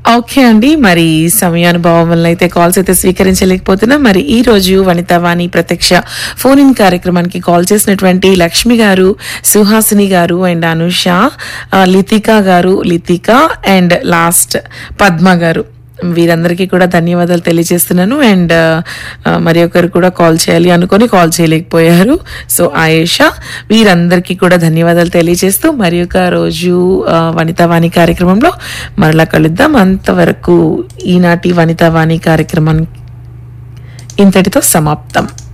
Okay అండి. మరి సమయానుభావం వల్ల అయితే కాల్స్ అయితే స్వీకరించలేకపోతున్నా. మరి ఈ రోజు వనితావాణి ప్రత్యక్ష ఫోన్ ఇన్ కార్యక్రమానికి కాల్ చేసినటువంటి లక్ష్మి గారు, సుహాసిని గారు and Anusha, Lithika and last Padma గారు, వీరందరికీ కూడా ధన్యవాదాలు తెలియజేస్తున్నాను. అండ్ మరి ఒకరు కూడా కాల్ చేయాలి అనుకొని కాల్ చేయలేకపోయారు. సో ఆయేషా, వీరందరికీ కూడా ధన్యవాదాలు తెలియజేస్తూ మరి ఒక రోజు వనితావాణి కార్యక్రమంలో మరలా కలుద్దాం. అంతవరకు ఈనాటి వనితావాణి కార్యక్రమం ఇంతటితో సమాప్తం.